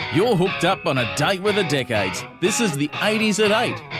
You're hooked up on a date with the decades. This is the 80s at 8